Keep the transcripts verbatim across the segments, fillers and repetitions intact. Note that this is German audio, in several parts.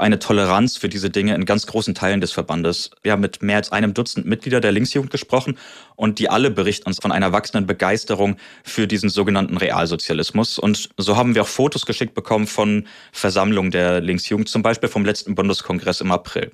eine Toleranz für diese Dinge in ganz großen Teilen des Verbandes. Wir haben mit mehr als einem Dutzend Mitglieder der Linksjugend gesprochen und die alle berichten uns von einer wachsenden Begeisterung für diesen sogenannten Realsozialismus. Und so haben wir auch Fotos geschickt bekommen von Versammlungen der Linksjugend, zum Beispiel vom letzten Bundeskongress im April.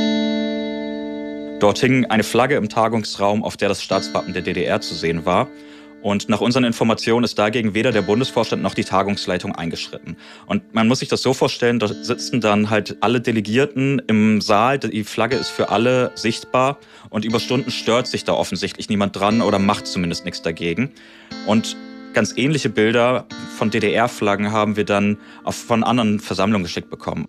Dort hing eine Flagge im Tagungsraum, auf der das Staatswappen der D D R zu sehen war. Und nach unseren Informationen ist dagegen weder der Bundesvorstand noch die Tagungsleitung eingeschritten. Und man muss sich das so vorstellen, da sitzen dann halt alle Delegierten im Saal, die Flagge ist für alle sichtbar und über Stunden stört sich da offensichtlich niemand dran oder macht zumindest nichts dagegen. Und ganz ähnliche Bilder von D D R-Flaggen haben wir dann auch von anderen Versammlungen geschickt bekommen.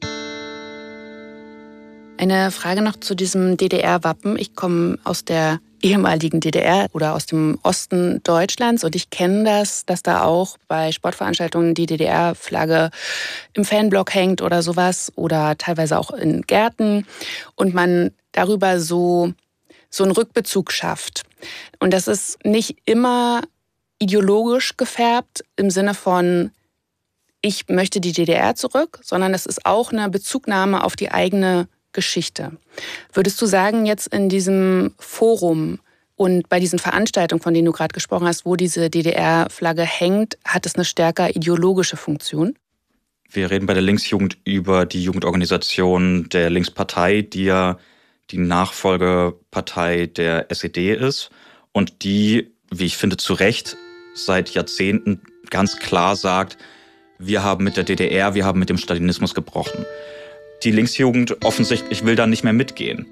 Eine Frage noch zu diesem D D R-Wappen. Ich komme aus der ehemaligen D D R oder aus dem Osten Deutschlands und ich kenne das, dass da auch bei Sportveranstaltungen die D D R-Flagge im Fanblock hängt oder sowas oder teilweise auch in Gärten und man darüber so, so einen Rückbezug schafft. Und das ist nicht immer ideologisch gefärbt im Sinne von ich möchte die D D R zurück, sondern es ist auch eine Bezugnahme auf die eigene Geschichte. Würdest du sagen, jetzt in diesem Forum und bei diesen Veranstaltungen, von denen du gerade gesprochen hast, wo diese D D R-Flagge hängt, hat es eine stärker ideologische Funktion? Wir reden bei der Linksjugend über die Jugendorganisation der Linkspartei, die ja die Nachfolgepartei der S E D ist und die, wie ich finde, zu Recht seit Jahrzehnten ganz klar sagt, wir haben mit der D D R, wir haben mit dem Stalinismus gebrochen. Die Linksjugend offensichtlich will da nicht mehr mitgehen.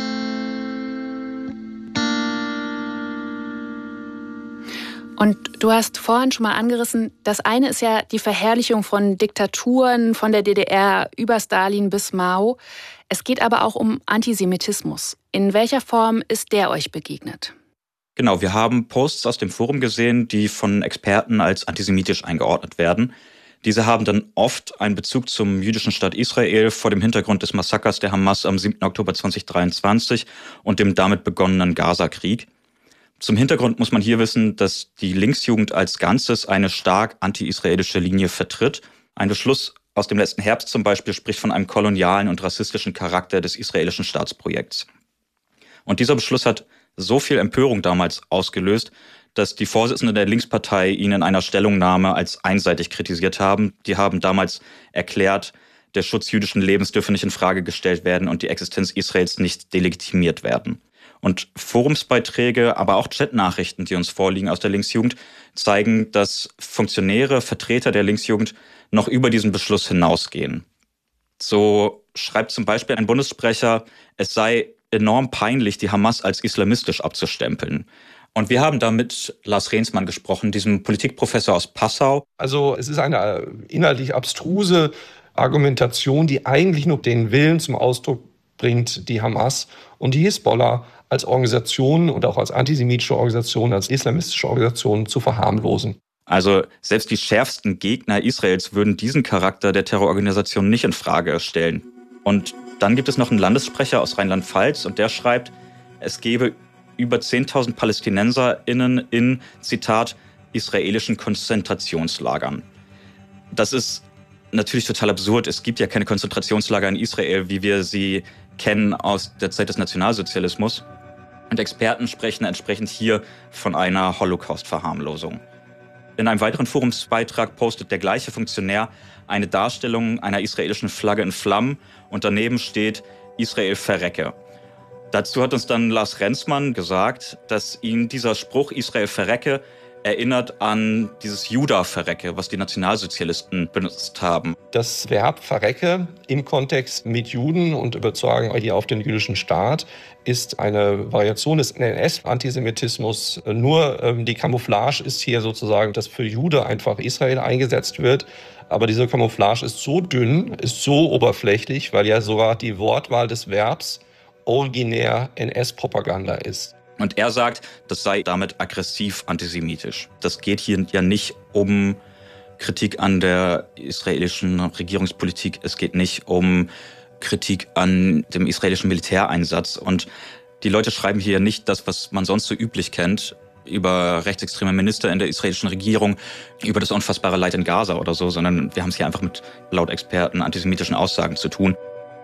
Und du hast vorhin schon mal angerissen, das eine ist ja die Verherrlichung von Diktaturen, von der D D R über Stalin bis Mao. Es geht aber auch um Antisemitismus. In welcher Form ist der euch begegnet? Genau, wir haben Posts aus dem Forum gesehen, die von Experten als antisemitisch eingeordnet werden. Diese haben dann oft einen Bezug zum jüdischen Staat Israel vor dem Hintergrund des Massakers der Hamas am siebten Oktober zweitausenddreiundzwanzig und dem damit begonnenen Gaza-Krieg. Zum Hintergrund muss man hier wissen, dass die Linksjugend als Ganzes eine stark anti-israelische Linie vertritt. Ein Beschluss aus dem letzten Herbst zum Beispiel spricht von einem kolonialen und rassistischen Charakter des israelischen Staatsprojekts. Und dieser Beschluss hat so viel Empörung damals ausgelöst, dass die Vorsitzenden der Linkspartei ihn in einer Stellungnahme als einseitig kritisiert haben. Die haben damals erklärt, der Schutz jüdischen Lebens dürfe nicht in Frage gestellt werden und die Existenz Israels nicht delegitimiert werden. Und Forumsbeiträge, aber auch Chatnachrichten, die uns vorliegen aus der Linksjugend, zeigen, dass Funktionäre, Vertreter der Linksjugend noch über diesen Beschluss hinausgehen. So schreibt zum Beispiel ein Bundessprecher, es sei enorm peinlich, die Hamas als islamistisch abzustempeln. Und wir haben da mit Lars Rehnsmann gesprochen, diesem Politikprofessor aus Passau. Also es ist eine inhaltlich abstruse Argumentation, die eigentlich nur den Willen zum Ausdruck bringt, die Hamas und die Hisbollah als Organisation und auch als antisemitische Organisation, als islamistische Organisation zu verharmlosen. Also selbst die schärfsten Gegner Israels würden diesen Charakter der Terrororganisation nicht in Frage stellen. Und dann gibt es noch einen Landessprecher aus Rheinland-Pfalz und der schreibt, es gebe über zehntausend PalästinenserInnen in, Zitat, israelischen Konzentrationslagern. Das ist natürlich total absurd. Es gibt ja keine Konzentrationslager in Israel, wie wir sie kennen aus der Zeit des Nationalsozialismus. Und Experten sprechen entsprechend hier von einer Holocaust-Verharmlosung. In einem weiteren Forumsbeitrag postet der gleiche Funktionär eine Darstellung einer israelischen Flagge in Flammen und daneben steht Israel verrecke. Dazu hat uns dann Lars Rehnsmann gesagt, dass ihn dieser Spruch Israel verrecke erinnert an dieses Juda verrecke, was die Nationalsozialisten benutzt haben. Das Verb verrecke im Kontext mit Juden und übertragen hier auf den jüdischen Staat ist eine Variation des N S-Antisemitismus. Nur ähm, die Camouflage ist hier sozusagen, dass für Jude einfach Israel eingesetzt wird. Aber diese Camouflage ist so dünn, ist so oberflächlich, weil ja sogar die Wortwahl des Verbs originär N S-Propaganda ist. Und er sagt, das sei damit aggressiv antisemitisch. Das geht hier ja nicht um Kritik an der israelischen Regierungspolitik. Es geht nicht um Kritik an dem israelischen Militäreinsatz. Und die Leute schreiben hier nicht das, was man sonst so üblich kennt, über rechtsextreme Minister in der israelischen Regierung, über das unfassbare Leid in Gaza oder so, sondern wir haben es hier einfach mit, laut Experten, antisemitischen Aussagen zu tun.